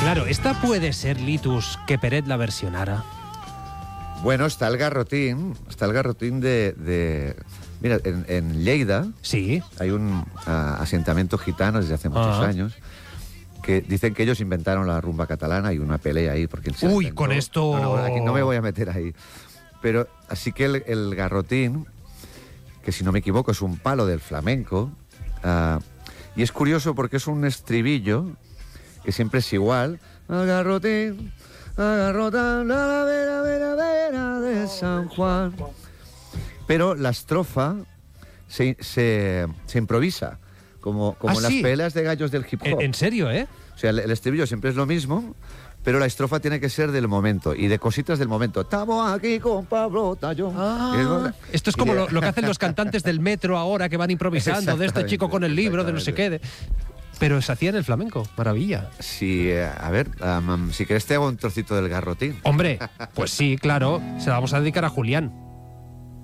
Claro, esta puede ser, Litus, que Peret la versionara. Bueno, está el garrotín de... Mira, en Lleida Sí. hay un asentamiento gitano desde hace muchos años que dicen que ellos inventaron la rumba catalana y una pelea ahí porque... Uy, con esto... No, aquí no me voy a meter ahí. Pero así que el garrotín, que si no me equivoco es un palo del flamenco, y es curioso porque es un estribillo que siempre es igual. Al garrotín, agarrota la vera, vera, vera de San Juan. Pero la estrofa se improvisa, como las sí. peleas de gallos del hip hop. ¿En serio, eh? O sea, el estribillo siempre es lo mismo, pero la estrofa tiene que ser del momento y de cositas del momento. Estamos aquí con Pablo Tallón. Esto es como lo que hacen los cantantes del metro ahora, que van improvisando, de este chico con el libro, de no sé qué. Pero se hacía en el flamenco, maravilla. Sí, a ver, si querés te hago un trocito del garrotín. Hombre, pues sí, claro, se la vamos a dedicar a Julián.